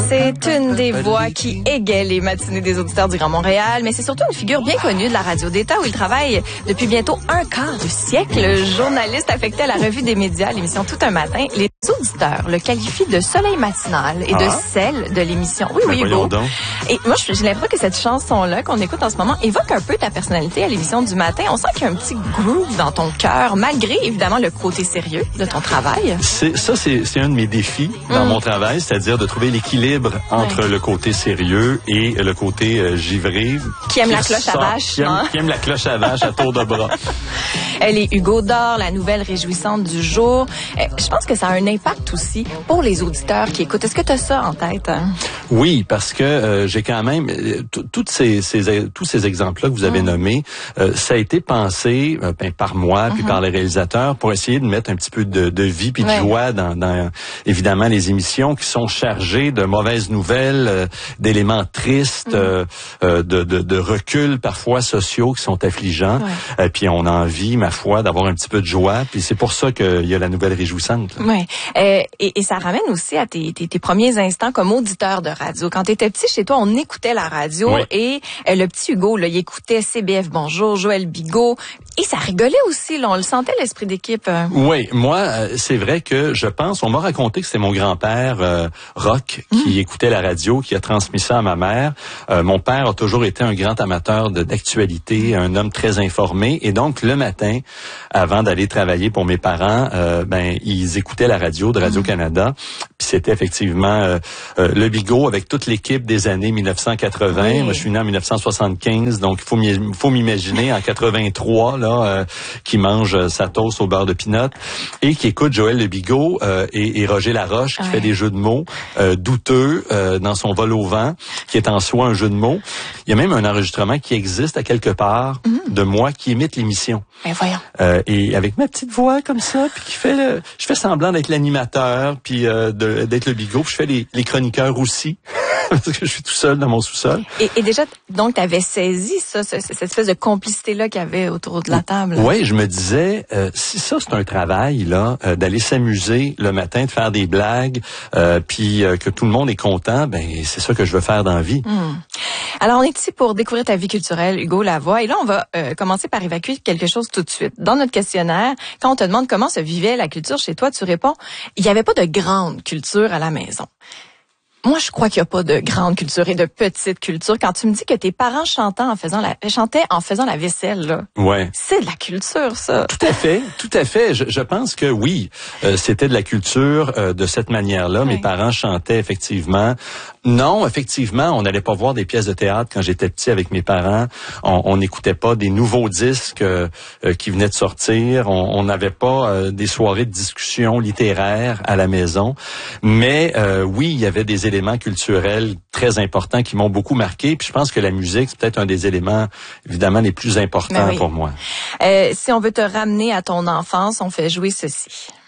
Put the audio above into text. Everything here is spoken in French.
C'est une des voix qui égaye les matinées des auditeurs du Grand Montréal, mais c'est surtout une figure bien connue de la radio d'État où il travaille depuis bientôt un quart de siècle. Journaliste affecté à la revue des médias, l'émission Tout un matin, les auditeurs le qualifient de soleil matinal et de sel de l'émission. Oui, Hugo. Et moi, j'ai l'impression que cette chanson-là qu'on écoute en ce moment évoque un peu ta personnalité à l'émission du matin. On sent qu'il y a un petit groove dans ton cœur, malgré évidemment le côté sérieux de ton travail. C'est un de mes défis dans mon travail, c'est-à-dire de trouver l'équilibre entre le côté sérieux et le côté givré. Qui aime la cloche à vache. Qui aime la cloche à vache à tour de bras. Elle est Hugo d'Or, la nouvelle réjouissante du jour. Je pense que ça a un impact aussi pour les auditeurs qui écoutent. Est-ce que tu as ça en tête? Oui, parce que j'ai quand même tous ces exemples-là que vous avez nommés, ça a été pensé par moi puis par les réalisateurs pour essayer de mettre un petit peu de vie puis de joie dans évidemment les émissions qui sont chargées de mauvaises nouvelles, d'éléments tristes, de reculs parfois sociaux qui sont affligeants. Puis on a envie, ma foi, d'avoir un petit peu de joie. Puis c'est pour ça qu'il y a la nouvelle réjouissante. Oui. Et ça ramène aussi à tes premiers instants comme auditeur de radio. Quand tu étais petit, chez toi, on écoutait la radio et le petit Hugo, là, il écoutait CBF Bonjour, Joël Bigot. Et ça rigolait aussi, là, on le sentait, l'esprit d'équipe. Oui, moi, c'est vrai que je pense, on m'a raconté que c'était mon grand-père Roch qui écoutait la radio, qui a transmis ça à ma mère. Mon père a toujours été un grand amateur d'actualité, un homme très informé. Et donc, le matin, avant d'aller travailler pour mes parents, ils écoutaient la radio de Radio-Canada. Puis c'était effectivement le Bigot avec toute l'équipe des années 1980. Oui. Moi, je suis né en 1975, donc il faut m'imaginer en 83, qui mange sa toast au beurre de pinot et qui écoute Joël Le Bigot et Roger Laroche qui fait des jeux de mots douteux dans son vol au vent, qui est en soi un jeu de mots. Il y a même un enregistrement qui existe à quelque part de moi qui imite l'émission. Ben voyons. Et avec ma petite voix comme ça, puis je fais semblant d'être l'animateur, puis d'être le Bigot, puis je fais les chroniqueurs aussi. Parce que je suis tout seul dans mon sous-sol. Et déjà, donc, tu avais saisi ça, cette espèce de complicité-là qu'il y avait autour de la table. Oui, je me disais, si ça, c'est un travail, là, d'aller s'amuser le matin, de faire des blagues, puis que tout le monde est content, c'est ça que je veux faire dans la vie. Alors, on est ici pour découvrir ta vie culturelle, Hugo Lavoie. Et là, on va commencer par évacuer quelque chose tout de suite. Dans notre questionnaire, quand on te demande comment se vivait la culture chez toi, tu réponds, il n'y avait pas de grande culture à la maison. Moi, je crois qu'il n'y a pas de grande culture et de petite culture. Quand tu me dis que tes parents chantaient en faisant la vaisselle, là. Ouais. C'est de la culture, ça. Tout à fait. Je pense que oui, c'était de la culture de cette manière-là. Oui. Mes parents chantaient effectivement. Non, effectivement, on n'allait pas voir des pièces de théâtre quand j'étais petit avec mes parents. On n'écoutait pas des nouveaux disques qui venaient de sortir. On n'avait pas des soirées de discussion littéraire à la maison. Mais oui, il y avait des éléments culturels très importants qui m'ont beaucoup marqué. Puis je pense que la musique, c'est peut-être un des éléments, évidemment, les plus importants pour moi. Si on veut te ramener à ton enfance, on fait jouer ceci.